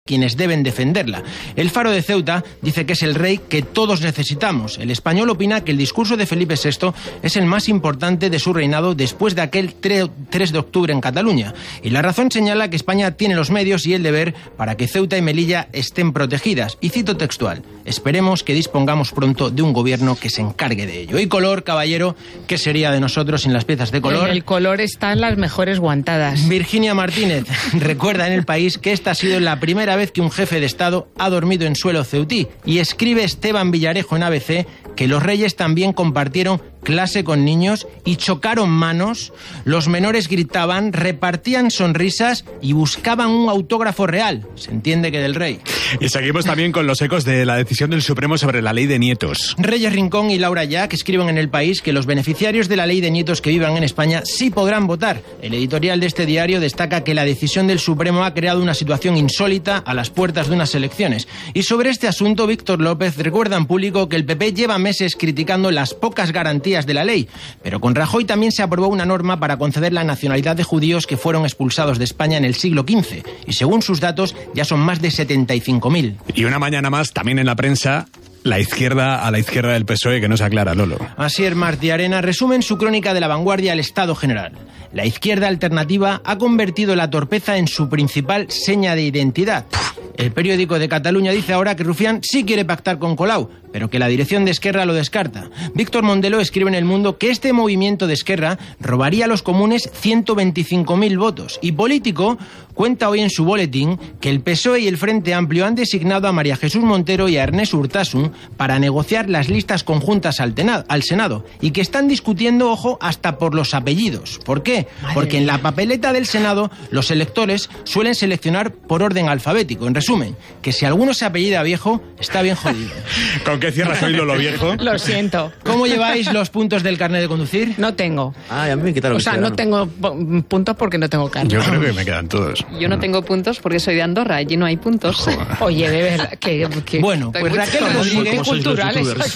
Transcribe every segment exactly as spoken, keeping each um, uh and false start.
quienes deben defenderla. El Faro de Ceuta dice que es el rey que todos necesitamos. El Español opina que el discurso de Felipe sexto es el más importante de su reinado después de aquel tres de octubre en Cataluña. Y La Razón señala que España tiene los medios y el deber para que Ceuta y Melilla estén protegidas. Y cito textual: esperemos que dispongamos pronto de un gobierno que se encargue de ello. Y color, caballero, ¿qué sería de nosotros sin las piezas de color? En el color están las mejores guantadas. Virginia Martínez recuerda en El País que esta ha sido la primera vez que un jefe de Estado ha dormido en suelo ceutí, y escribe Esteban Villarejo en A B C que los reyes también compartieron clase con niños y chocaron manos, los menores gritaban, repartían sonrisas y buscaban un autógrafo real. Se entiende que del rey. Y seguimos también con los ecos de la decisión del Supremo sobre la ley de nietos. Reyes Rincón y Laura Jack escriben en El País que los beneficiarios de la ley de nietos que vivan en España sí podrán votar. El editorial de este diario destaca que la decisión del Supremo ha creado una situación insólita a las puertas de unas elecciones. Y sobre este asunto, Víctor López recuerda en público que el P P lleva meses criticando las pocas garantías de la ley, pero con Rajoy también se aprobó una norma para conceder la nacionalidad de judíos que fueron expulsados de España en el siglo quince, y según sus datos ya son más de setenta y cinco mil. Y una mañana más, también en la prensa, la izquierda a la izquierda del P S O E, que no se aclara, Lolo. Asier Martí Arena resume en su crónica de La Vanguardia el estado general. La izquierda alternativa ha convertido la torpeza en su principal seña de identidad. El periódico de Cataluña dice ahora que Rufián sí quiere pactar con Colau, pero que la dirección de Esquerra lo descarta. Víctor Mondelo escribe en El Mundo que este movimiento de Esquerra robaría a los comunes ciento veinticinco mil votos. Y Político cuenta hoy en su boletín que el P S O E y el Frente Amplio han designado a María Jesús Montero y a Ernest Urtasun para negociar las listas conjuntas al, tenado, al Senado, y que están discutiendo, ojo, hasta por los apellidos. ¿Por qué? Madre Porque mía. En la papeleta del Senado los electores suelen seleccionar por orden alfabético. En resumen, que si alguno se apellida Viejo, está bien jodido. ¿Con qué cierras hoy, Lolo Viejo? Lo siento. ¿Cómo lleváis los puntos del carnet de conducir? No tengo. Ah, a mí me quitaron. O sea, no tengo puntos porque no tengo carnet. Yo creo que me quedan todos. Yo no tengo puntos porque soy de Andorra, allí no hay puntos. Joder. Oye, de verdad, que... que bueno, pues Raquel Rodríguez... culturales.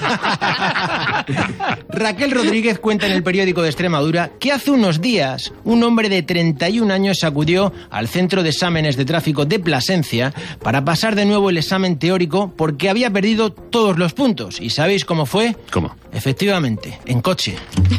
Raquel Rodríguez cuenta en el periódico de Extremadura que hace unos días un hombre de treinta y un años acudió al Centro de Exámenes de Tráfico de Plasencia para pasar de nuevo el examen teórico porque había perdido todos los puntos. ¿Y sabéis cómo fue? ¿Cómo? Efectivamente, en coche.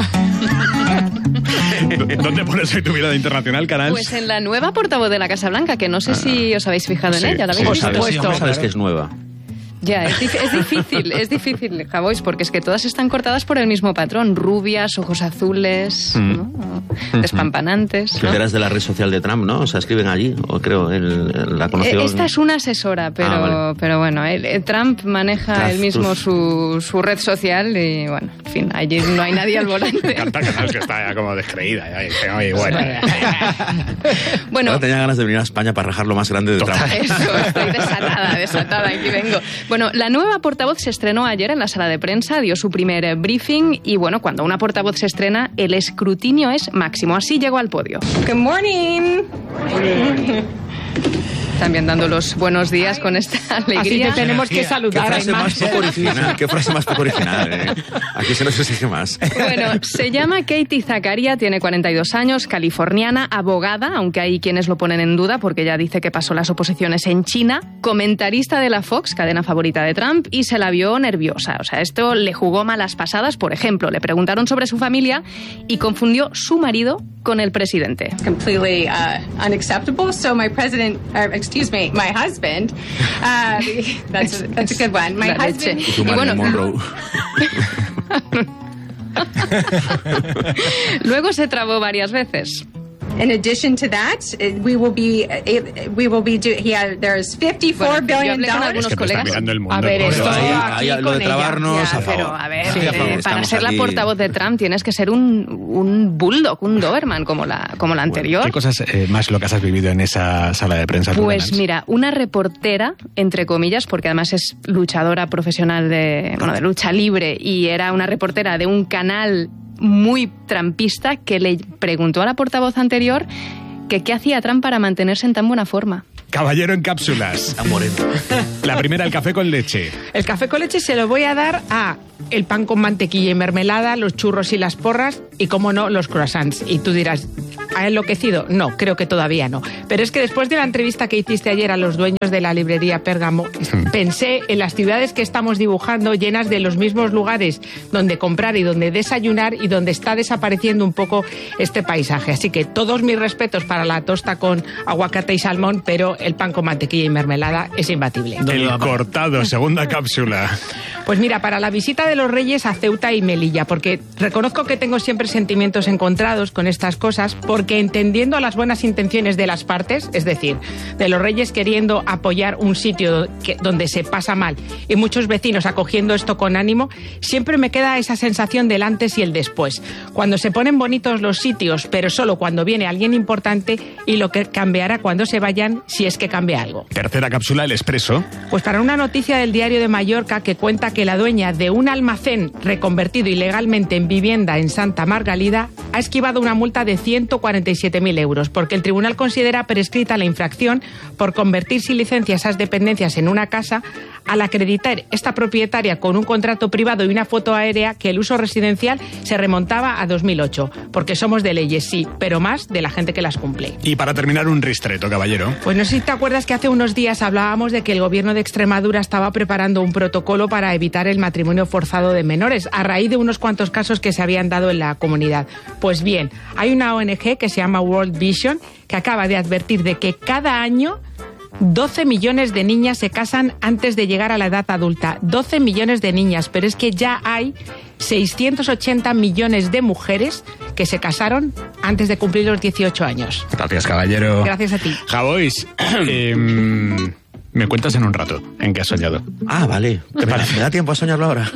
¿Dónde pones hoy tu mirada internacional, Canals? Pues en la nueva portavoz de la Casa Blanca, que no sé si os habéis fijado en sí, ella. ¿La habéis sí, visto? sí, ¿Cómo sabes que es nueva? Ya, es, dif- es difícil, es difícil, Javois, porque es que todas están cortadas por el mismo patrón. Rubias, ojos azules, Mm. ¿no? Despampanantes, ¿no? Que eras de la red social de Trump, ¿no? O sea, escriben allí, o creo, él, él la conoció. Eh, Esta es una asesora, pero, Ah, vale. pero bueno, él- eh, Trump maneja Tras él mismo tus- su, su red social y bueno, en fin, allí no hay nadie al Me volante. encanta Canals, que está ya como descreída. Ya, dice, oye, bueno. Bueno, Ahora tenía ganas de venir a España para rajar lo más grande de Trump. eso, estoy desatada, desatada, aquí vengo. Bueno, la nueva portavoz se estrenó ayer en la sala de prensa, dio su primer eh, briefing y bueno, cuando una portavoz se estrena, el escrutinio es máximo. Así llegó al podio. Good morning. También dando los buenos días con esta Así alegría. te tenemos que Qué saludar. frase hay más poco original, qué frase más poco original, ¿eh? Aquí se nos exige más. Bueno, se llama Katie Zakaria, tiene cuarenta y dos años, californiana, abogada, aunque hay quienes lo ponen en duda porque ya dice que pasó las oposiciones en China, comentarista de la Fox, cadena favorita de Trump, y se la vio nerviosa. O sea, esto le jugó malas pasadas. Por ejemplo, le preguntaron sobre su familia y confundió su marido con el presidente. Completely uh, unacceptable. So my president, or excuse me, my husband. Uh, that's that's a good one. My La leche. husband. Y tu Y Marilyn bueno, Monroe. Luego se trabó varias veces. In addition to that, uh, we will be uh, we will be do, he had, there's fifty-four Bueno, yo billion hablé con dollars. algunos Es que me está colegas. mirando el mundo. A ver, por esto Dios. ahí- aquí ahí lo con de ella. trabarnos, Ya, a favor. Pero, a ver, Sí, a eh, favor. para Estamos ser la aquí. portavoz de Trump tienes que ser un, un bulldog, un Doberman como la, como la anterior. ¿Qué cosas eh, más locas has vivido en esa sala de prensa? tú, Pues Canals? mira, una reportera, entre comillas, porque además es luchadora profesional de, bueno, de lucha libre y era una reportera de un canal muy trampista que le preguntó a la portavoz anterior que qué hacía Trump para mantenerse en tan buena forma. Caballero en cápsulas. Está moreno. La primera, el café con leche. El café con leche se lo voy a dar a el pan con mantequilla y mermelada, los churros y las porras y, como no, los croissants. Y tú dirás, ¿Ha enloquecido? No, creo que todavía no. Pero es que después de la entrevista que hiciste ayer a los dueños de la librería Pérgamo, pensé en las ciudades que estamos dibujando llenas de los mismos lugares donde comprar y donde desayunar y donde está desapareciendo un poco este paisaje. Así que todos mis respetos para la tosta con aguacate y salmón, pero el pan con mantequilla y mermelada es imbatible. El cortado, segunda cápsula. Pues mira, para la visita de los Reyes a Ceuta y Melilla, porque reconozco que tengo siempre sentimientos encontrados con estas cosas, porque entendiendo las buenas intenciones de las partes, es decir, de los Reyes queriendo apoyar un sitio que, donde se pasa mal y muchos vecinos acogiendo esto con ánimo, siempre me queda esa sensación del antes y el después. Cuando se ponen bonitos los sitios, pero solo cuando viene alguien importante, y lo que cambiará cuando se vayan, si es que cambia algo. Tercera cápsula, El Expreso. Pues para una noticia del Diario de Mallorca que cuenta que la dueña de un almacén reconvertido ilegalmente en vivienda en Santa Margalida ha esquivado una multa de ciento cuarenta y siete mil euros, porque el tribunal considera prescrita la infracción por convertir sin licencia esas dependencias en una casa, al acreditar esta propietaria con un contrato privado y una foto aérea que el uso residencial se remontaba a dos mil ocho. Porque somos de leyes, sí, pero más de la gente que las cumple. Y para terminar, un ristreto, caballero. Pues no sé si te acuerdas que hace unos días hablábamos de que el gobierno de Extremadura estaba preparando un protocolo para evitar el matrimonio forzado de menores, a raíz de unos cuantos casos que se habían dado en la comunidad. Pues bien, hay una O N G que se llama World Vision que acaba de advertir de que cada año doce millones de niñas se casan antes de llegar a la edad adulta. doce millones de niñas, pero es que ya hay seiscientos ochenta millones de mujeres que se casaron antes de cumplir los dieciocho años. Gracias, caballero. Gracias a ti. Javois, eh, me cuentas en un rato en qué has soñado. Ah, vale. ¿Te parece? ¿Me da tiempo a soñarlo ahora?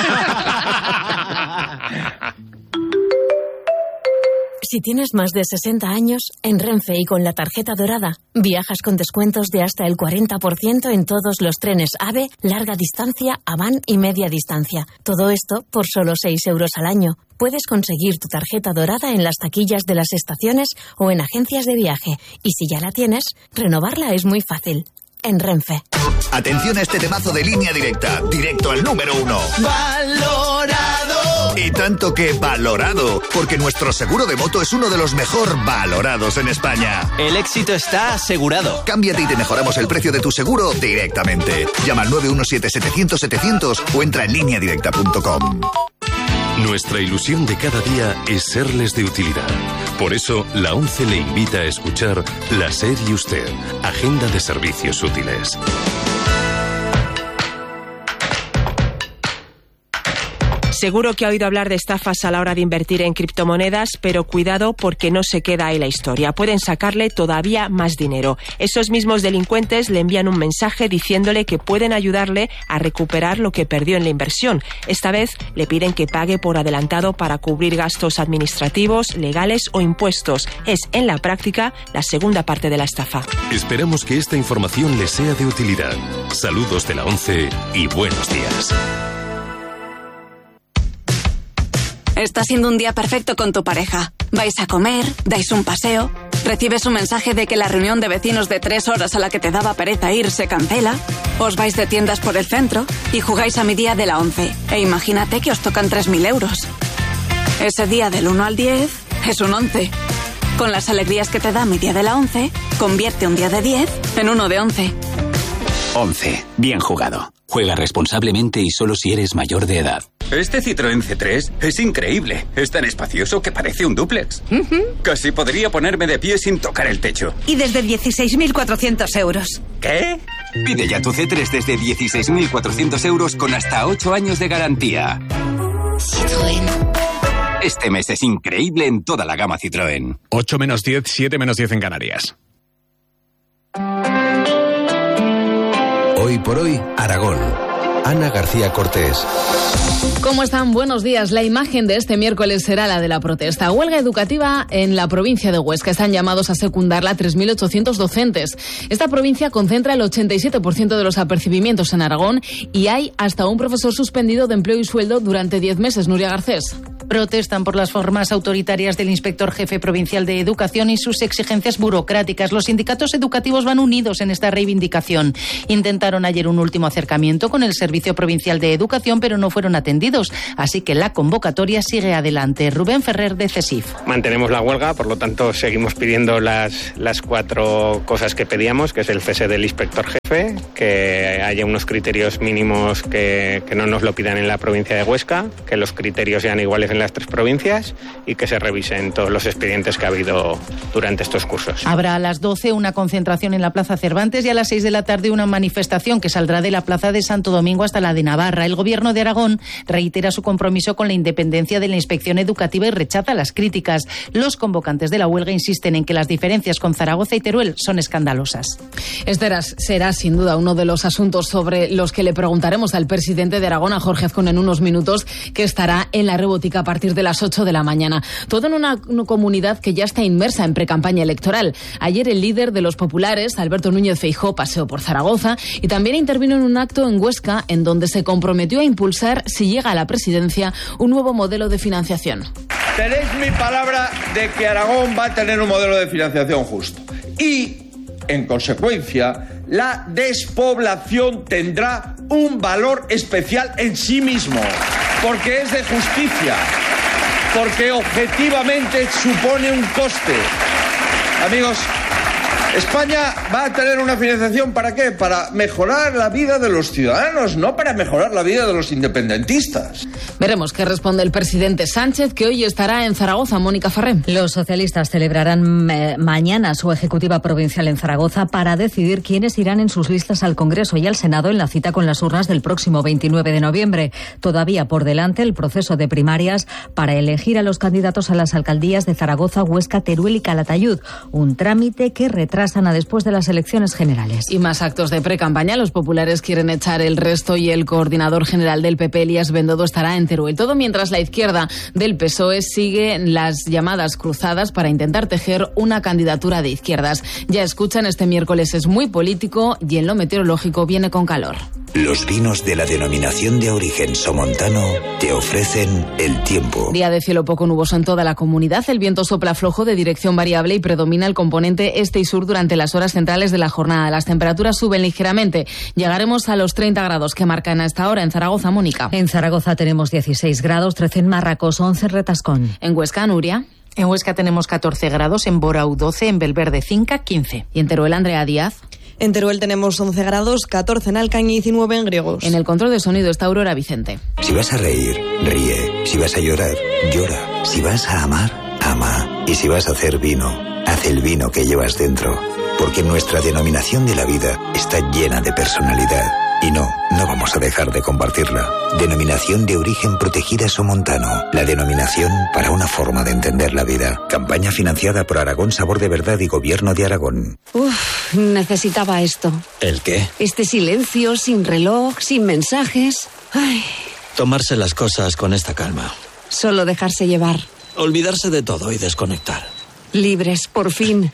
Si tienes más de sesenta años, en Renfe y con la tarjeta dorada, viajas con descuentos de hasta el cuarenta por ciento en todos los trenes AVE, larga distancia, Avant y media distancia. Todo esto por solo seis euros al año. Puedes conseguir tu tarjeta dorada en las taquillas de las estaciones o en agencias de viaje. Y si ya la tienes, renovarla es muy fácil. En Renfe. Atención a este temazo de Línea Directa, directo al número uno. ¡Valorado! Y tanto que valorado, porque nuestro seguro de moto es uno de los mejor valorados en España. El éxito está asegurado. Cámbiate y te mejoramos el precio de tu seguro directamente. Llama al nueve uno siete setecientos setecientos o entra en línea directa punto com. Nuestra ilusión de cada día es serles de utilidad. Por eso, la ONCE le invita a escuchar La SER y Usted, Agenda de Servicios Útiles. Seguro que ha oído hablar de estafas a la hora de invertir en criptomonedas, pero cuidado porque no se queda ahí la historia. Pueden sacarle todavía más dinero. Esos mismos delincuentes le envían un mensaje diciéndole que pueden ayudarle a recuperar lo que perdió en la inversión. Esta vez le piden que pague por adelantado para cubrir gastos administrativos, legales o impuestos. Es, en la práctica, la segunda parte de la estafa. Esperamos que esta información les sea de utilidad. Saludos de la ONCE y buenos días. Está siendo un día perfecto con tu pareja. Vais a comer, dais un paseo, recibes un mensaje de que la reunión de vecinos de tres horas a la que te daba pereza ir se cancela, os vais de tiendas por el centro y jugáis a mi día de la once. E imagínate que os tocan tres mil euros. Ese día del uno al diez es un once. Con las alegrías que te da mi día de la once, convierte un día de diez en uno de once. once. Bien jugado. Juega responsablemente y solo si eres mayor de edad. Este Citroën C tres es increíble. Es tan espacioso que parece un dúplex. Uh-huh. Casi podría ponerme de pie sin tocar el techo. Y desde dieciséis mil cuatrocientos euros. ¿Qué? Pide ya tu C tres desde dieciséis mil cuatrocientos euros con hasta ocho años de garantía. Citroën. Este mes es increíble en toda la gama Citroën. ocho menos diez, siete menos diez en Canarias. Hoy por hoy, Aragón. Ana García Cortés. ¿Cómo están? Buenos días. La imagen de este miércoles será la de la protesta. Huelga educativa en la provincia de Huesca. Están llamados a secundarla tres mil ochocientos docentes. Esta provincia concentra el ochenta y siete por ciento de los apercibimientos en Aragón y hay hasta un profesor suspendido de empleo y sueldo durante diez meses. Nuria Garcés. Protestan por las formas autoritarias del inspector jefe provincial de Educación y sus exigencias burocráticas. Los sindicatos educativos van unidos en esta reivindicación. Intentaron ayer un último acercamiento con el Servicio Provincial de Educación, pero no fueron atendidos. Así que la convocatoria sigue adelante. Rubén Ferrer, de CESIF. Mantenemos la huelga, por lo tanto seguimos pidiendo las, las cuatro cosas que pedíamos, que es el cese del inspector jefe, que haya unos criterios mínimos que, que no nos lo pidan en la provincia de Huesca, que los criterios sean iguales en las tres provincias y que se revisen todos los expedientes que ha habido durante estos cursos. Habrá a las doce una concentración en la Plaza Cervantes y a las seis de la tarde una manifestación que saldrá de la Plaza de Santo Domingo hasta la de Navarra. El Gobierno de Aragón reitera su compromiso con la independencia de la inspección educativa y rechaza las críticas. Los convocantes de la huelga insisten en que las diferencias con Zaragoza y Teruel son escandalosas. Este será sin duda uno de los asuntos sobre los que le preguntaremos al presidente de Aragón, a Jorge Azcón, en unos minutos, que estará en la Rebotica a partir de las ocho de la mañana. Todo en una, una comunidad que ya está inmersa en precampaña electoral. Ayer el líder de los populares, Alberto Núñez Feijóo, paseó por Zaragoza y también intervino en un acto en Huesca en donde se comprometió a impulsar, si llega a la presidencia, un nuevo modelo de financiación. Tenéis mi palabra de que Aragón va a tener un modelo de financiación justo. Y, en consecuencia, la despoblación tendrá un valor especial en sí mismo, porque es de justicia, porque objetivamente supone un coste. Amigos, España va a tener una financiación, ¿para qué? Para mejorar la vida de los ciudadanos, no para mejorar la vida de los independentistas. Veremos qué responde el presidente Sánchez, que hoy estará en Zaragoza. Mónica Ferrer. Los socialistas celebrarán eh, mañana su ejecutiva provincial en Zaragoza para decidir quiénes irán en sus listas al Congreso y al Senado en la cita con las urnas del próximo veintinueve de noviembre. Todavía por delante el proceso de primarias para elegir a los candidatos a las alcaldías de Zaragoza, Huesca, Teruel y Calatayud. Un trámite que retrasa a después de las elecciones generales. Y más actos de precampaña. Los populares quieren echar el resto y el coordinador general del P P, Elías Bendodo, estará en Teruel. Todo mientras la izquierda del P S O E sigue las llamadas cruzadas para intentar tejer una candidatura de izquierdas. Ya escuchan, este miércoles es muy político y en lo meteorológico viene con calor. Los vinos de la denominación de origen somontano te ofrecen el tiempo. Día de cielo poco nuboso en toda la comunidad. El viento sopla flojo de dirección variable y predomina el componente este y sur durante las horas centrales de la jornada. Las temperaturas suben ligeramente. Llegaremos a los treinta grados que marcan a esta hora en Zaragoza, Mónica. En Zaragoza tenemos dieciséis grados, trece en Marracos, once en Retascón. En Huesca, Nuria. En Huesca tenemos catorce grados, en Borau doce, en Belverde Cinca quince. Y en Teruel, Andrea Díaz. En Teruel tenemos once grados, catorce en Alcañiz y diecinueve en Griegos. En el control de sonido está Aurora Vicente. Si vas a reír, ríe. Si vas a llorar, llora. Si vas a amar, ama. Y si vas a hacer vino, haz el vino que llevas dentro. Porque nuestra denominación de la vida está llena de personalidad. Y no, no vamos a dejar de compartirla. Denominación de origen protegida somontano. La denominación para una forma de entender la vida. Campaña financiada por Aragón Sabor de Verdad y Gobierno de Aragón. Uf, necesitaba esto. ¿El qué? Este silencio, sin reloj, sin mensajes. Ay. Tomarse las cosas con esta calma. Solo dejarse llevar. Olvidarse de todo y desconectar. Libres, por fin.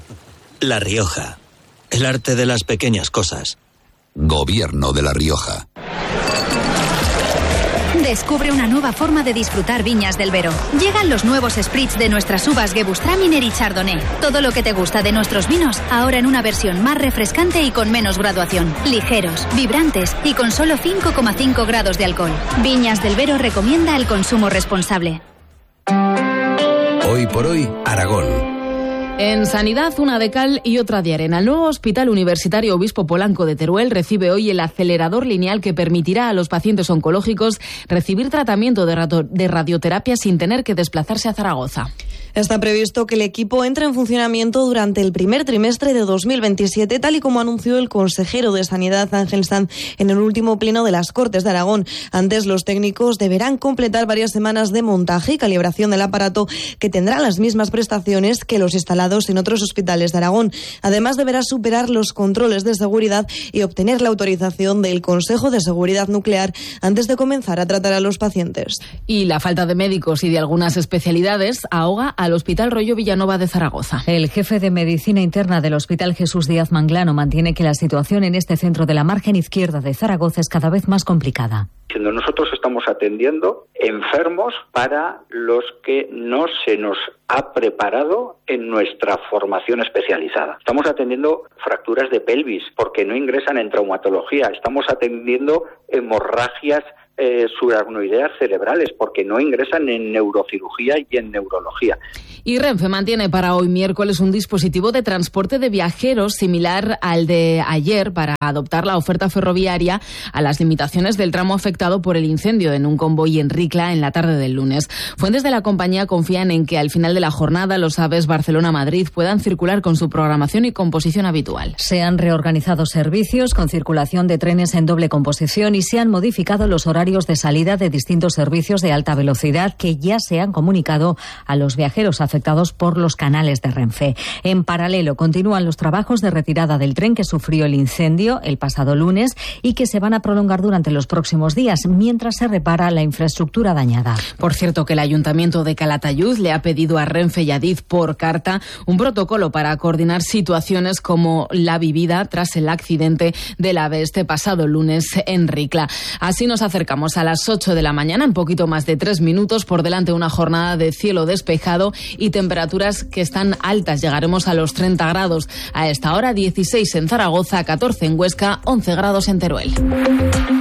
La Rioja. El arte de las pequeñas cosas. Gobierno de La Rioja. Descubre una nueva forma de disfrutar Viñas del Vero. Llegan los nuevos spritz de nuestras uvas Gewürztraminer y Chardonnay. Todo lo que te gusta de nuestros vinos, ahora en una versión más refrescante y con menos graduación. Ligeros, vibrantes y con solo cinco coma cinco grados de alcohol. Viñas del Vero recomienda el consumo responsable. Hoy por hoy, Aragón. En Sanidad, una de cal y otra de arena. El nuevo Hospital Universitario Obispo Polanco de Teruel recibe hoy el acelerador lineal que permitirá a los pacientes oncológicos recibir tratamiento de, radio- de radioterapia sin tener que desplazarse a Zaragoza. Está previsto que el equipo entre en funcionamiento durante el primer trimestre de dos mil veintisiete, tal y como anunció el consejero de Sanidad, Ángel Sanz, en el último pleno de las Cortes de Aragón. Antes, los técnicos deberán completar varias semanas de montaje y calibración del aparato, que tendrá las mismas prestaciones que los instalados en otros hospitales de Aragón. Además, deberá superar los controles de seguridad y obtener la autorización del Consejo de Seguridad Nuclear antes de comenzar a tratar a los pacientes. Y la falta de médicos y de algunas especialidades ahoga a al Hospital Rollo Villanova de Zaragoza. El jefe de Medicina Interna del Hospital Jesús Díaz Manglano mantiene que la situación en este centro de la margen izquierda de Zaragoza es cada vez más complicada. Nosotros estamos atendiendo enfermos para los que no se nos ha preparado en nuestra formación especializada. Estamos atendiendo fracturas de pelvis porque no ingresan en traumatología. Estamos atendiendo hemorragias eh, subaracnoideas cerebrales porque no ingresan en neurocirugía y en neurología. Y Renfe mantiene para hoy miércoles un dispositivo de transporte de viajeros similar al de ayer para adoptar la oferta ferroviaria a las limitaciones del tramo afectado por el incendio en un convoy en Ricla en la tarde del lunes. Fuentes de la compañía confían en que al final de la jornada los AVEs Barcelona-Madrid puedan circular con su programación y composición habitual. Se han reorganizado servicios con circulación de trenes en doble composición y se han modificado los horarios de salida de distintos servicios de alta velocidad que ya se han comunicado a los viajeros afectados por los canales de Renfe. En paralelo, continúan los trabajos de retirada del tren que sufrió el incendio el pasado lunes y que se van a prolongar durante los próximos días mientras se repara la infraestructura dañada. Por cierto, que el Ayuntamiento de Calatayud le ha pedido a Renfe y Adif por carta un protocolo para coordinar situaciones como la vivida tras el accidente del AVE este pasado lunes en Ricla. Así nos acercamos a las ocho de la mañana, en poquito más de tres minutos, por delante una jornada de cielo despejado y temperaturas que están altas. Llegaremos a los treinta grados. A esta hora dieciséis en Zaragoza, catorce en Huesca, once grados en Teruel.